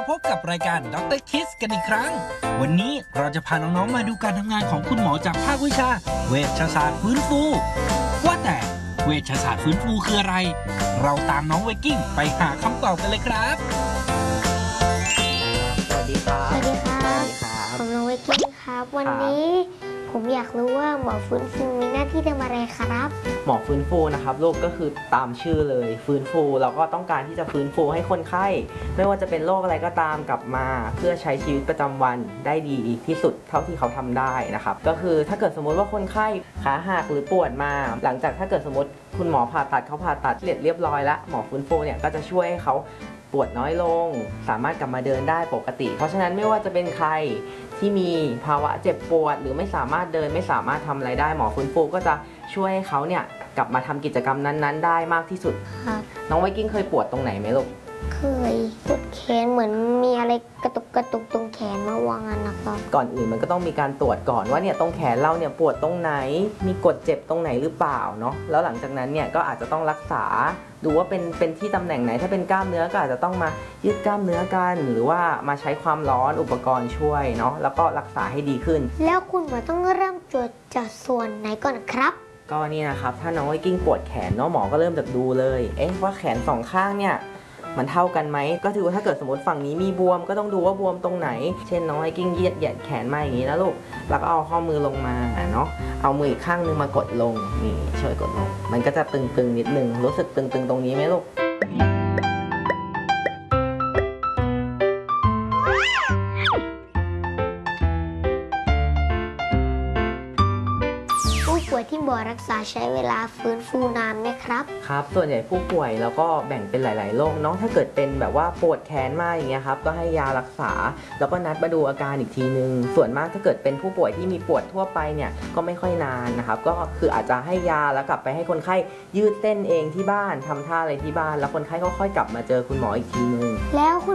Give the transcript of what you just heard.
พบกับรายการดรคิสกันอีกครั้งวันนี้เราจะพาน้องๆมาดูการทำงานของคุณหมอจากภาควิชาเวชศาสตร์ฟื้นฟูว่าแต่เวชศาสตร์ฟื้นฟูคืออะไรเราตามน้องไวกิ้งไปหาคำตอบกันเลยครับสวัสดีครับสวัสดีครับผมน้องไวกิ้งครับวันนี้ผมอยากรู้ว่าหมอฟื้นฟูมีหน้าที่ทำอะไรครับหมอฟื้นฟูนะครับลูกก็คือตามชื่อเลยฟื้นฟูเราก็ต้องการที่จะฟื้นฟูให้คนไข้ไม่ว่าจะเป็นโรคอะไรก็ตามกลับมาเพื่อใช้ชีวิตประจำวันได้ดีที่สุดเท่าที่เขาทำได้นะครับก็คือถ้าเกิดสมมติว่าคนไข้ขาหักหรือปวดมาหลังจากถ้าเกิดสมมติคุณหมอผ่าตัดเขาผ่าตัดเรียบร้อยแล้วหมอฟื้นฟูเนี่ยก็จะช่วยให้เขาปวดน้อยลงสามารถกลับมาเดินได้ปกติเพราะฉะนั้นไม่ว่าจะเป็นใครที่มีภาวะเจ็บปวดหรือไม่สามารถเดินไม่สามารถทำอะไรได้หมอฟื้นฟูก็จะช่วยให้เขาเนี่ยกลับมาทำกิจกรรมนั้นๆได้มากที่สุดครับน้องไวกิ้งเคยปวดตรงไหนไหมลูกเคยปวดแขนเหมือนมีอะไรกระตุกตรงแขนมาวางนะครับก่อนอื่นมันก็ต้องมีการตรวจก่อนว่าเนี่ยตรงแขนเราเนี่ยปวดตรงไหนมีกดเจ็บตรงไหนหรือเปล่าเนาะแล้วหลังจากนั้นเนี่ยก็อาจจะต้องรักษาดูว่าเป็นที่ตำแหน่งไหนถ้าเป็นกล้ามเนื้อก็อาจจะต้องมายืดกล้ามเนื้อกันหรือว่ามาใช้ความร้อนอุปกรณ์ช่วยเนาะแล้วก็รักษาให้ดีขึ้นแล้วคุณหมอต้องเริ่มตรวจจากส่วนไหนก่อนครับก็นี่นะครับถ้าน้องไวกิ้งปวดแขนเนาะหมอก็เริ่มจากดูเลยว่าแขนสองข้างเนี่ยมันเท่ากันไหมก็ถือว่าถ้าเกิดสมมติฝั่งนี้มีบวมก็ต้องดูว่าบวมตรงไหนเช่นน้องไวกิ้งเหยียดแขนมาอย่างนี้นะลูกแล้วก็เอาข้อมือลงมาเนาะเอามืออีกข้างนึงมากดลงนี่ช่วยกดลงมันก็จะตึงๆนิดนึงรู้สึกตึงๆตรงนี้ไหมลูกผู้ป่วยที่หมอรักษาใช้เวลาฟื้นฟูนานไหมครับครับส่วนใหญ่ผู้ป่วยแล้วก็แบ่งเป็นหลายๆโรคเนาะถ้าเกิดเป็นแบบว่าปวดแขนมากอย่างเงี้ยครับก็ให้ยารักษาแล้วก็นัดมาดูอาการอีกทีนึงส่วนมากถ้าเกิดเป็นผู้ป่วยที่มีปวดทั่วไปเนี่ยก็ไม่ค่อยนานนะครับก็คืออาจจะให้ยาแล้วกลับไปให้คนไข้ยืดเส้นเองที่บ้านทำท่าอะไรที่บ้านแล้วคนไข้ก็ค่อยกลับมาเจอคุณหมออีกทีนึงแล้วคุณ